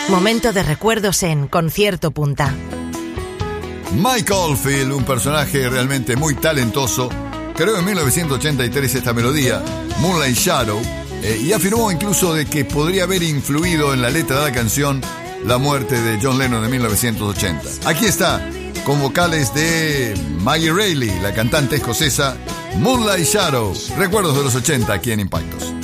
Momento de recuerdos en Concierto Punta. Mike Oldfield, un personaje realmente muy talentoso, creó en 1983 esta melodía, Moonlight Shadow, y afirmó incluso de que podría haber influido en la letra de la canción la muerte de John Lennon en 1980. Aquí está, con vocales de Maggie Reilly, la cantante escocesa, Moonlight Shadow, recuerdos de los 80 aquí en Impactos.